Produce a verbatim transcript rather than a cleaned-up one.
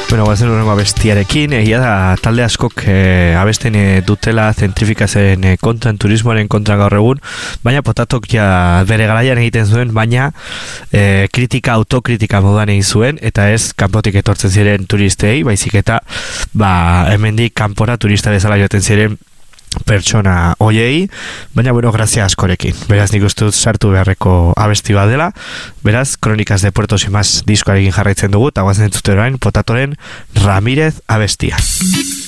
Bueno, guazen horrengo abestiarekin, egia da talde askok e, abesten e, dutela zentrifikazioaren e, kontran, turismoaren kontran gaur egun, baina Potatok ja bere garaian egiten zuen, baina e, kritika, autokritika moduan egin zuen, eta ez kanpotik etortzen ziren turistei, baizik eta ba, hemendik kanpora turista bezala joaten ziren pertsona hoiei, baina bueno, grazia askorekin. Beraz, nik uste dut sartu beharreko abesti bat dela. Beraz, Kronikas de Puerto Simas diskoarekin jarraitzen dugu, eta guazen entzute orain Potatoren Ramírez abestia.